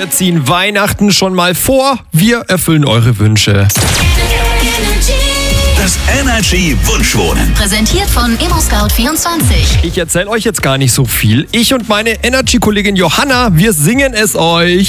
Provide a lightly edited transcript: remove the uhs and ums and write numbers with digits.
Wir ziehen Weihnachten schon mal vor. Wir erfüllen eure Wünsche. Das Energy Wunschwohnen. Präsentiert von ImmoScout24. Ich erzähle euch jetzt gar nicht so viel. Ich und meine Energy-Kollegin Johanna, wir singen es euch.